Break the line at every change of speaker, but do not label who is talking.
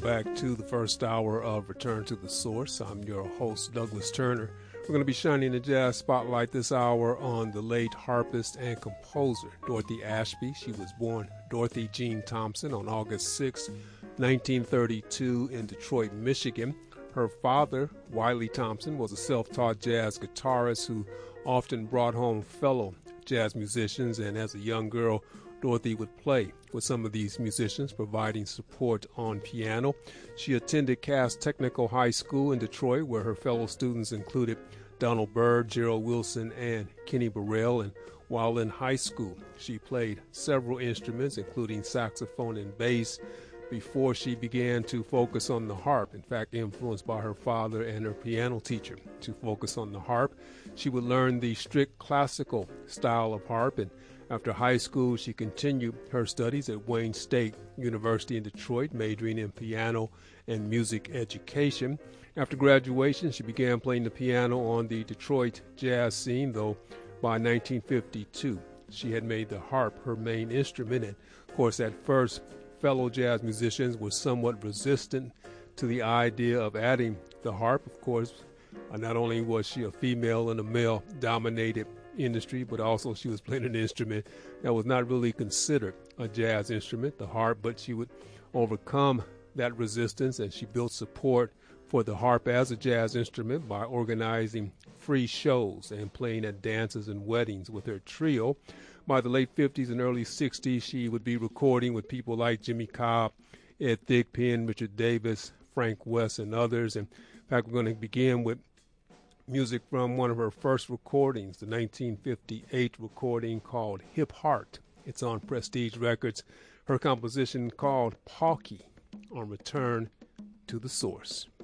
back to the first hour of Return to the Source. I'm your host, Douglas Turner. We're going to be shining the jazz spotlight this hour on the late harpist and composer, Dorothy Ashby. She was born Dorothy Jean Thompson on August 6, 1932 in Detroit, Michigan. Her father, Wiley Thompson, was a self-taught jazz guitarist who often brought home fellow jazz musicians, and as a young girl, Dorothy would play with some of these musicians, providing support on piano. She attended Cass Technical High School in Detroit, where her fellow students included Donald Byrd, Gerald Wilson, and Kenny Burrell. And while in high school, she played several instruments, including saxophone and bass, before she began to focus on the harp. In fact, influenced by her father and her piano teacher to focus on the harp. She would learn the strict classical style of harp, and after high school, she continued her studies at Wayne State University in Detroit, majoring in piano and music education. After graduation, she began playing the piano on the Detroit jazz scene, though by 1952, she had made the harp her main instrument. And, of course, at first, fellow jazz musicians were somewhat resistant to the idea of adding the harp. Of course, not only was she a female in a male-dominated industry, but also she was playing an instrument that was not really considered a jazz instrument, the harp, but she would overcome that resistance, and she built support for the harp as a jazz instrument by organizing free shows and playing at dances and weddings with her trio. By the late 50s and early 60s, she would be recording with people like Jimmy Cobb, Ed Thigpen, Richard Davis, Frank West, and others. And in fact, we're going to begin with music from one of her first recordings, the 1958 recording called Hip Heart. It's on Prestige Records. Her composition called Pauky on Return to the Source.